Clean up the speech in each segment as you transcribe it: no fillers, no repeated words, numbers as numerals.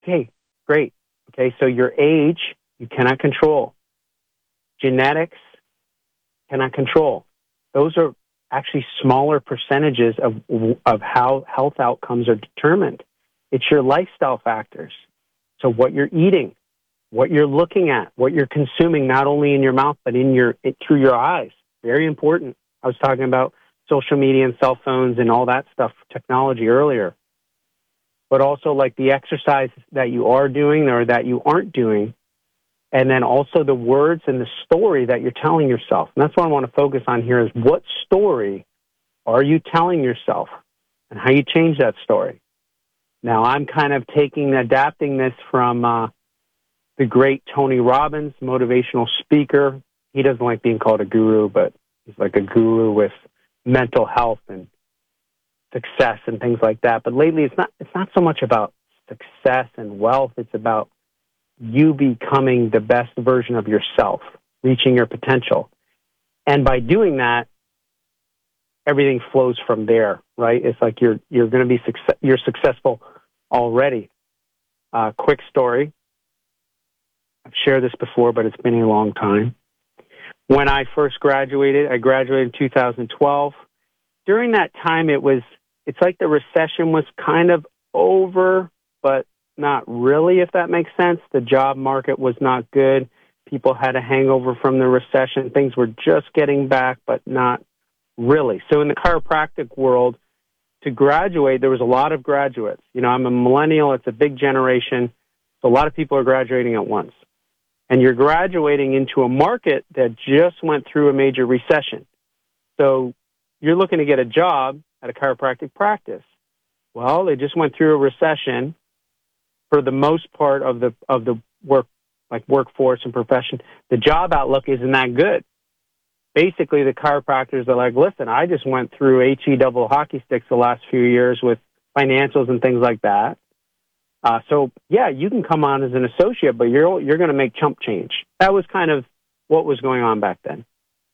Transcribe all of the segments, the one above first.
Okay, great. Okay, so your age, you cannot control. Genetics, cannot control. Those are actually smaller percentages of how health outcomes are determined. It's your lifestyle factors. So what you're eating, what you're looking at, what you're consuming, not only in your mouth, but through your eyes. Very important. I was talking about social media and cell phones and all that stuff, technology earlier. But also like the exercise that you are doing or that you aren't doing. And then also the words and the story that you're telling yourself. And that's what I want to focus on here is what story are you telling yourself and how you change that story. Now, I'm kind of adapting this from the great Tony Robbins, motivational speaker. He doesn't like being called a guru, but he's like a guru with mental health and success and things like that. But lately, it's not so much about success and wealth. It's about you becoming the best version of yourself, reaching your potential. And by doing that, everything flows from there, right? It's like you're going to be you're successful already. Quick story. I've shared this before, but it's been a long time. When I first graduated, I graduated in 2012. During that time, it's like the recession was kind of over, but not really, if that makes sense. The job market was not good. People had a hangover from the recession. Things were just getting back, but not really. So in the chiropractic world, to graduate, there was a lot of graduates. You know, I'm a millennial. It's a big generation. So a lot of people are graduating at once. And you're graduating into a market that just went through a major recession. So you're looking to get a job at a chiropractic practice. Well, they just went through a recession. For the most part of the workforce and profession, the job outlook isn't that good. Basically, the chiropractors are like, listen, I just went through HE double hockey sticks the last few years with financials and things like that. So yeah, you can come on as an associate, but you're going to make chump change. That was kind of what was going on back then.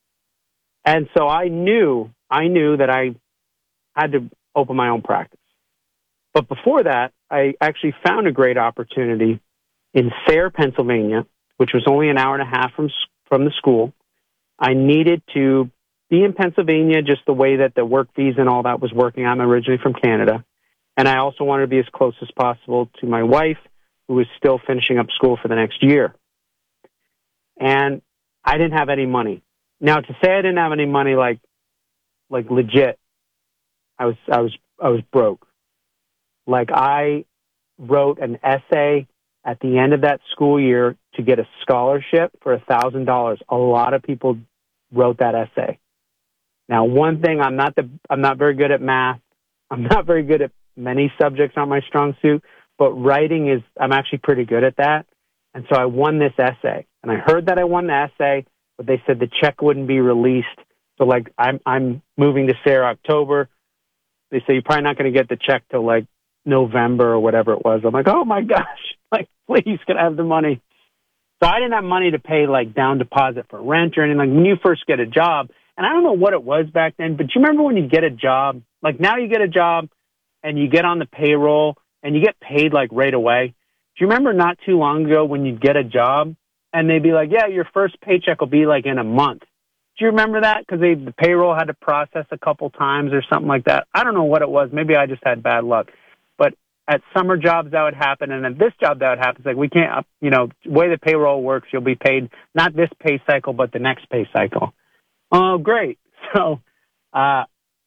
And so I knew that I had to open my own practice. But before that, I actually found a great opportunity in Sayre, Pennsylvania, which was only an hour and a half from the school. I needed to be in Pennsylvania just the way that the work visa and all that was working. I'm originally from Canada. And I also wanted to be as close as possible to my wife, who was still finishing up school for the next year. And I didn't have any money. Now, to say I didn't have any money, like legit, I was broke. Like I wrote an essay at the end of that school year to get a scholarship for $1,000. A lot of people wrote that essay. Now, one thing, I'm not very good at math. I'm not very good at many subjects, not my strong suit, but writing I'm actually pretty good at that. And so I won this essay. And I heard that I won the essay, but they said the check wouldn't be released. So like I'm moving to Sayre October. They say you're probably not going to get the check till like November or whatever it was. I'm like, oh my gosh, like please can I have the money? So I didn't have money to pay like down deposit for rent or anything. Like when you first get a job, and I don't know what it was back then, but you remember when you get a job, like now you get a job and you get on the payroll and you get paid like right away. Do you remember not too long ago when you'd get a job and they'd be like, yeah, your first paycheck will be like in a month. Do you remember that? Because the payroll had to process a couple times or something like that. I don't know what it was. Maybe I just had bad luck. But at summer jobs, that would happen. And at this job, that would happen. It's like, we can't, the way the payroll works, you'll be paid not this pay cycle, but the next pay cycle. Oh, great. So I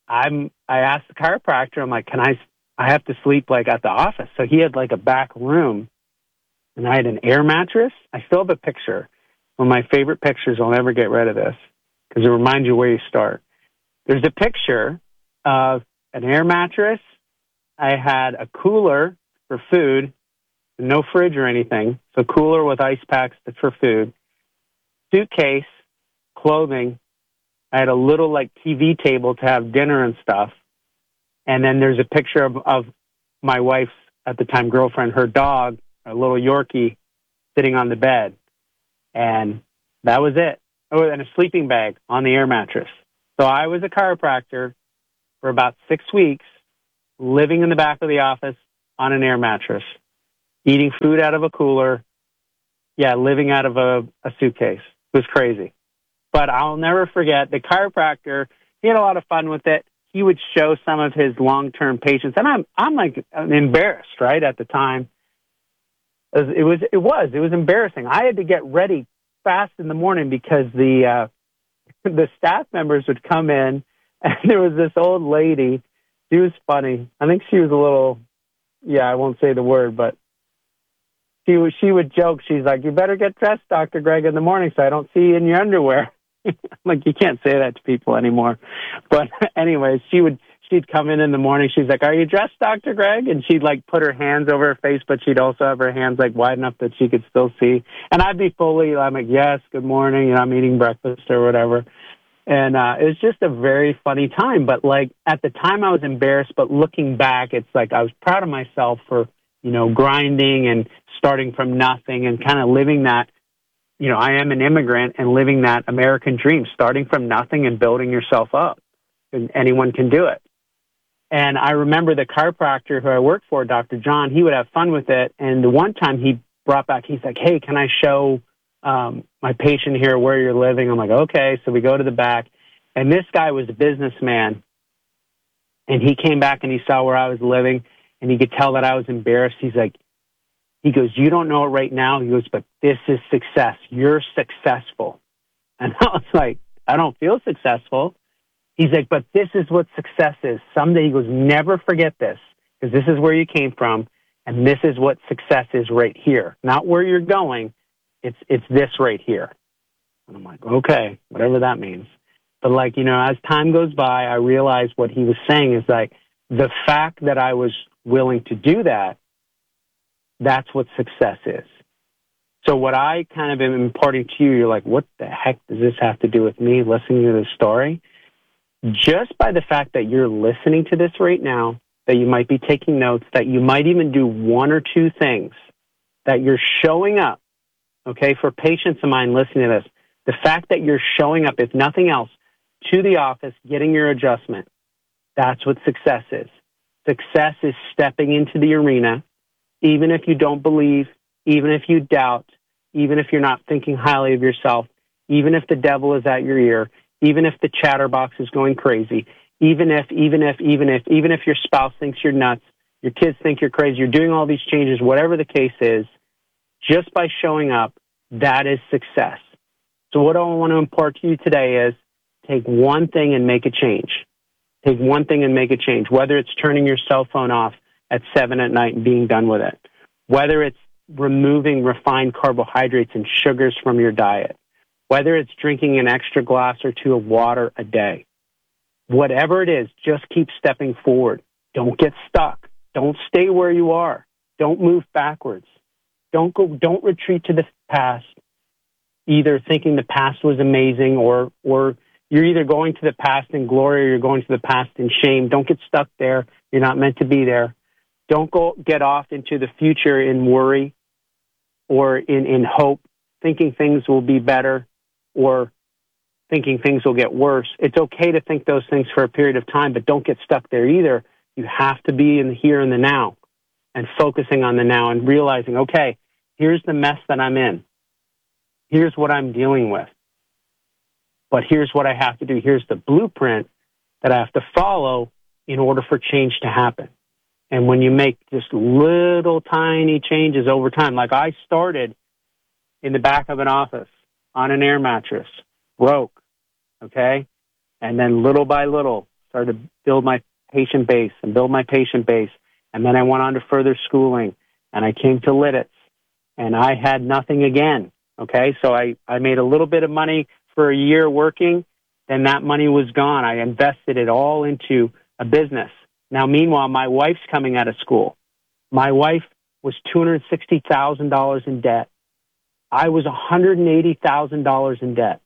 asked the chiropractor, I'm like, I have to sleep like at the office. So he had like a back room and I had an air mattress. I still have a picture. One of my favorite pictures. I'll never get rid of this because it reminds you where you start. There's a picture of an air mattress. I had a cooler for food, no fridge or anything. So cooler with ice packs for food, suitcase, clothing. I had a little like TV table to have dinner and stuff. And then there's a picture of my wife's, at the time, girlfriend, her dog, a little Yorkie, sitting on the bed. And that was it. Oh, and a sleeping bag on the air mattress. So I was a chiropractor for about 6 weeks, living in the back of the office on an air mattress. eating food out of a cooler. Yeah, living out of a suitcase. It was crazy. But I'll never forget the chiropractor. He had a lot of fun with it. He would show some of his long-term patients, and I'm like embarrassed, right, at the time. It was embarrassing. I had to get ready fast in the morning because the staff members would come in, and there was this old lady. She was funny. I think she was a little, I won't say the word, but she would joke. She's like, "You better get dressed, Dr. Greg, in the morning so I don't see you in your underwear." I'm like, you can't say that to people anymore. But anyways, she'd come in the morning. She's like, "Are you dressed, Dr. Greg?" And she'd like put her hands over her face, but she'd also have her hands like wide enough that she could still see. And I'm like, "Yes, good morning. I'm eating breakfast or whatever." And it was just a very funny time. But like at the time I was embarrassed, but looking back, it's like I was proud of myself for, grinding and starting from nothing and kind of living that, I am an immigrant and living that American dream, starting from nothing and building yourself up. And anyone can do it. And I remember the chiropractor who I worked for, Dr. John, he would have fun with it. And the one time he brought back, he's like, "Hey, can I show my patient here where you're living?" I'm like, "Okay." So we go to the back. And this guy was a businessman. And he came back and he saw where I was living. And he could tell that I was embarrassed. He goes, "You don't know it right now." He goes, "But this is success. You're successful." And I was like, "I don't feel successful." He's like, "But this is what success is. Someday," he goes, "never forget this, because this is where you came from, and this is what success is right here. Not where you're going. It's this right here." And I'm like, okay, whatever that means. But like, as time goes by, I realized what he was saying is like the fact that I was willing to do that, that's what success is. So what I kind of am imparting to you, you're like, what the heck does this have to do with me listening to this story? Just by the fact that you're listening to this right now, that you might be taking notes, that you might even do one or two things, that you're showing up, okay, for patients of mine listening to this, the fact that you're showing up, if nothing else, to the office, getting your adjustment, that's what success is. Success is stepping into the arena, even if you don't believe, even if you doubt, even if you're not thinking highly of yourself, even if the devil is at your ear, even if the chatterbox is going crazy, even if your spouse thinks you're nuts, your kids think you're crazy, you're doing all these changes, whatever the case is, just by showing up, that is success. So what I want to impart to you today is take one thing and make a change. Take one thing and make a change, whether it's turning your cell phone off at 7 at night and being done with it, whether it's removing refined carbohydrates and sugars from your diet, whether it's drinking an extra glass or two of water a day. Whatever it is, just keep stepping forward. Don't get stuck. Don't stay where you are. Don't move backwards. Don't retreat to the past, either thinking the past was amazing or you're either going to the past in glory or you're going to the past in shame. Don't get stuck there. You're not meant to be there. Don't get off into the future in worry or in hope, thinking things will be better or thinking things will get worse. It's okay to think those things for a period of time, but don't get stuck there either. You have to be in the here and the now and focusing on the now and realizing, okay, here's the mess that I'm in. Here's what I'm dealing with. But here's what I have to do. Here's the blueprint that I have to follow in order for change to happen. And when you make just little tiny changes over time, like I started in the back of an office on an air mattress, broke, okay? And then little by little started to build my patient base. And then I went on to further schooling and I came to Lidditz and I had nothing again, okay? So I made a little bit of money for a year working, then that money was gone. I invested it all into a business. Now, meanwhile, my wife's coming out of school. My wife was $260,000 in debt. I was $180,000 in debt.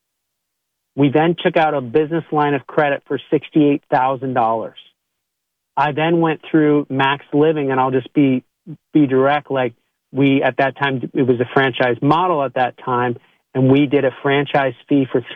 We then took out a business line of credit for $68,000. I then went through Max Living, and I'll just be direct. Like at that time, it was a franchise model at that time, and we did a franchise fee for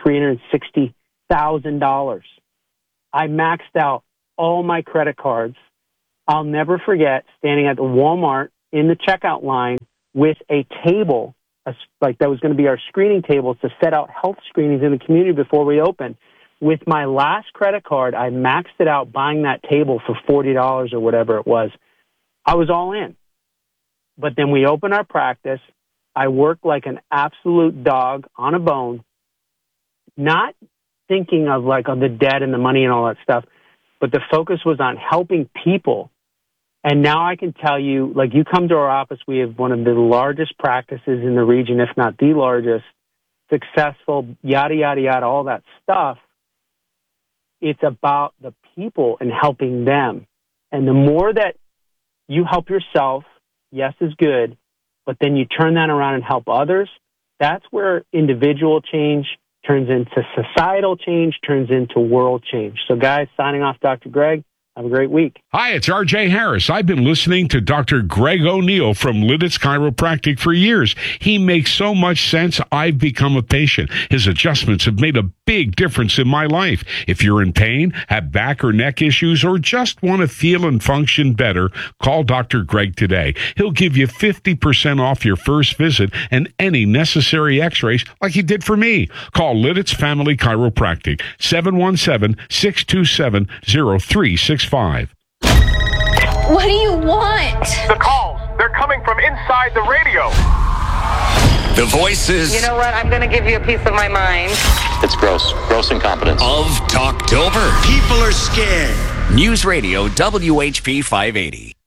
$360,000. I maxed out all my credit cards. I'll never forget standing at the Walmart in the checkout line with a table, like that was going to be our screening tables to set out health screenings in the community before we open. With my last credit card, I maxed it out buying that table for $40 or whatever it was. I was all in. But then we opened our practice. I worked like an absolute dog on a bone, not thinking of like on the debt and the money and all that stuff, but the focus was on helping people. And now I can tell you, like, you come to our office, we have one of the largest practices in the region, if not the largest, successful, yada, yada, yada, all that stuff. It's about the people and helping them. And the more that you help yourself, yes, is good, but then you turn that around and help others, that's where individual change turns into societal change, turns into world change. So, guys, signing off, Dr. Greg. Have a great week. Hi, it's R.J. Harris. I've been listening to Dr. Greg O'Neill from Lidditz Chiropractic for years. He makes so much sense, I've become a patient. His adjustments have made a big difference in my life. If you're in pain, have back or neck issues, or just want to feel and function better, call Dr. Greg today. He'll give you 50% off your first visit and any necessary x-rays like he did for me. Call Lidditz Family Chiropractic, 717-627-0365. What do you want? The calls, they're coming from inside the radio. The voices. You know what? I'm going to give you a piece of my mind. It's gross. Gross incompetence. Of Talktober. People are scared. News Radio WHP 580.